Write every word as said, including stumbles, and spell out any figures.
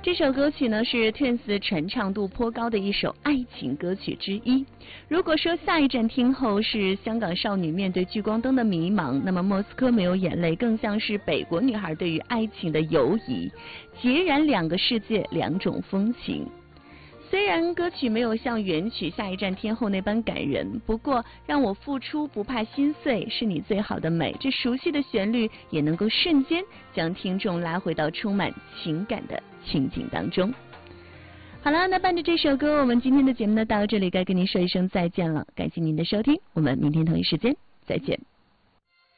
这首歌曲呢是 Twins 传唱度颇高的一首爱情歌曲之一。如果说下一站听后是香港少女面对聚光灯的迷茫，那么莫斯科没有眼泪更像是北国女孩对于爱情的犹疑，截然两个世界，两种风情。虽然歌曲没有像原曲下一站天后那般感人，不过让我付出不怕心碎是你最好的美，这熟悉的旋律也能够瞬间将听众拉回到充满情感的情景当中。好了，那伴着这首歌，我们今天的节目呢到这里该跟您说一声再见了，感谢您的收听，我们明天同一时间再见。